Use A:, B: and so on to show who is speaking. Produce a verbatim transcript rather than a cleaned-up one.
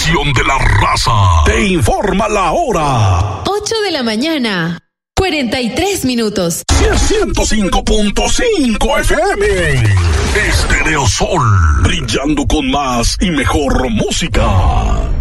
A: estación de la raza. Te informa la hora.
B: ocho de la mañana, cuarenta y tres minutos.
A: ciento cinco punto cinco F M. Estereosol, brillando con más y mejor música.